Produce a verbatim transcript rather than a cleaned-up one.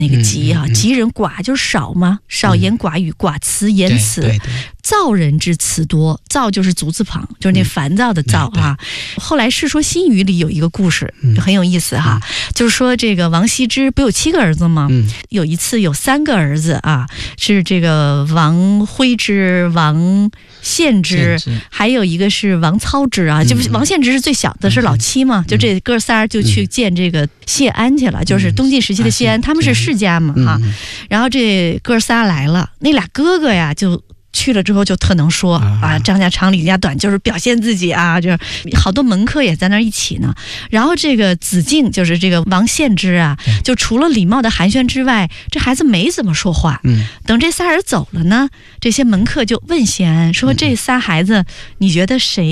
那个极啊， 嗯嗯嗯、 极人寡就是少嘛，少言寡语，寡辞言辞。 对对对， 躁人之词多，躁就是足字旁，就是那烦躁的躁啊。嗯、后来《世说新语》里有一个故事， 嗯、 很有意思哈，嗯、就是说这个王羲之不有七个儿子吗？嗯、有一次有三个儿子啊，是这个王徽之、王献之，还有一个是王操之啊，嗯、就是王献之是最小的，嗯、是老七嘛，嗯、就这哥仨就去见这个谢安去了，嗯、就是东晋时期的谢安，嗯、他们是世家嘛哈，嗯、然后这哥仨来了，那俩哥哥呀就。去了之后就特能说啊，张家长李家短，就是表现自己啊，就是好多门客也在那儿一起呢。然后这个子敬就是这个王献之啊，就除了礼貌的寒暄之外，这孩子没怎么说话。嗯，等这仨人走了呢，这些门客就问谢安说：“这仨孩子，你觉得谁